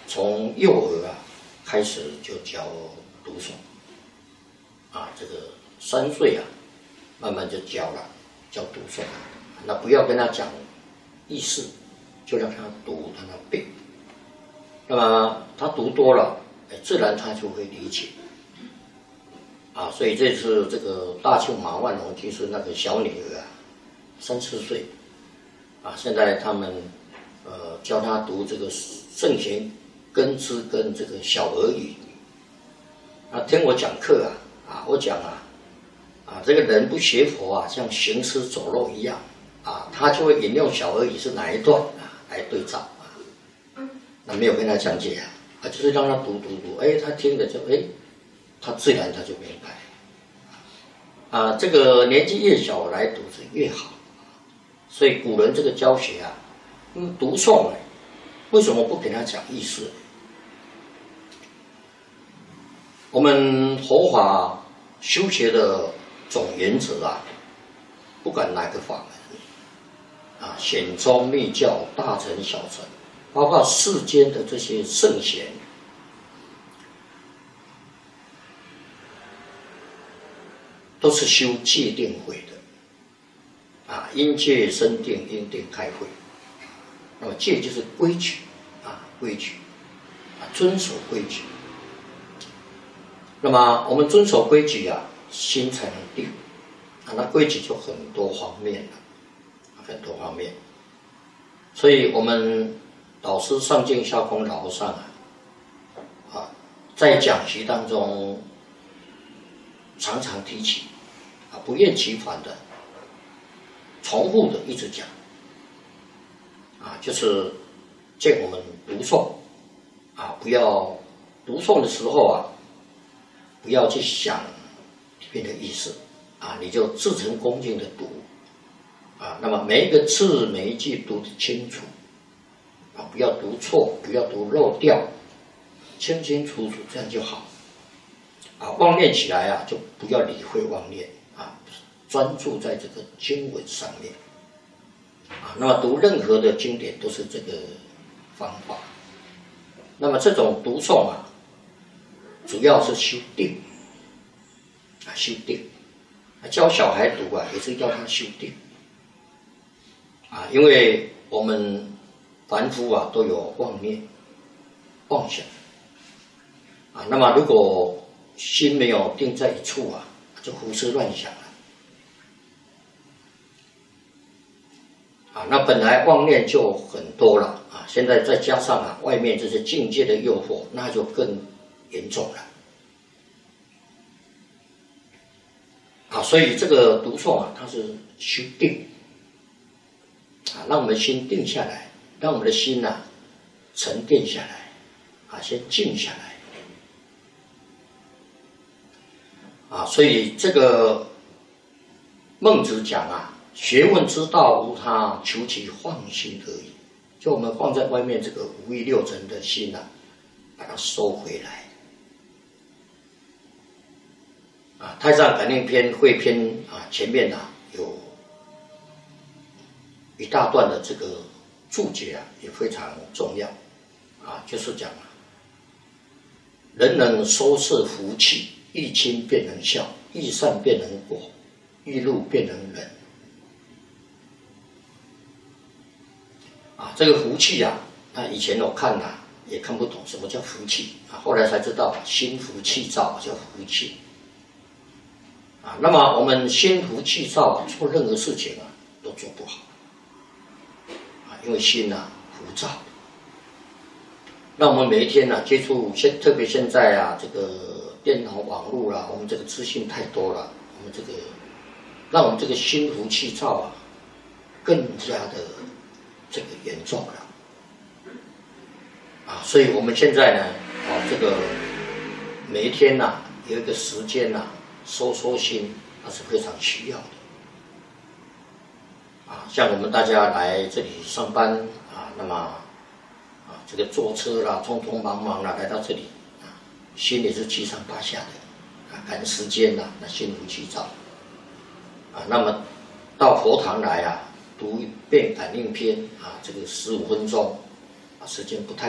从幼儿开始就教读诵，这个3岁慢慢就教了，教读诵。那不要跟他讲意思，就让他读，让他背。那么他读多了，自然他就会理解。所以这次这个大庆马万龙就是那个小女儿3、4岁，现在他们教他读这个圣贤根知跟这个小儿语。听我讲课我讲这个人不学佛像行尸走肉一样他就会引用小儿语是哪一段来对照那没有跟他讲解就是让他读，他听了就他自然他就明白这个年纪越小来读是越好，所以古人这个教学读诵为什么不给他讲意思？我们佛法修学的总原则不管哪个法门显宗密教、大乘小乘，包括世间的这些圣贤，都是修戒定慧的因戒生定，因定开慧。那么戒就是规矩规矩遵守规矩。那么我们遵守规矩心才能定那规矩就很多方面了，很多方面。所以我们导师上净下空老和尚在讲习当中常常提起不厌其烦的重复的一直讲就是见我们读诵不要读诵的时候不要去想里面的意思你就至诚恭敬的读那么每一个字每一句读得清楚不要读错，不要读漏掉，清清楚楚，这样就好妄念起来就不要理会妄念专注在这个经文上面那么读任何的经典都是这个方法。那么这种读诵主要是修定修定。教小孩读也是要他修定因为我们凡夫都有妄念妄想那么如果心没有定在一处就胡思乱想了那本来妄念就很多了现在再加上外面这些境界的诱惑，那就更严重了所以这个读诵它是修定让我们心定下来，让我们的心沉淀下来先静下来所以这个孟子讲学问之道无他，求其放心而已。就我们放在外面这个五欲六尘的心把它收回来太上感应篇汇篇前面有一大段的这个注解也非常重要就是讲人能收摄福气，欲亲便能孝，欲善便能果，欲怒便能忍这个福气以前我看也看不懂什么叫福气后来才知道心浮气躁叫福气那么我们心浮气躁做任何事情都做不好因为心浮躁。那我们每一天接触特别现在这个电脑网络我们这个资讯太多了，我们这个让我们这个心浮气躁更加的这个严重了所以我们现在这个每一天有一个时间收心那是非常需要的像我们大家来这里上班那么这个坐车啦匆匆忙忙来到这里心里是七上八下的赶时间那心浮气躁那么到佛堂来读一遍感应篇这个15分钟时间不太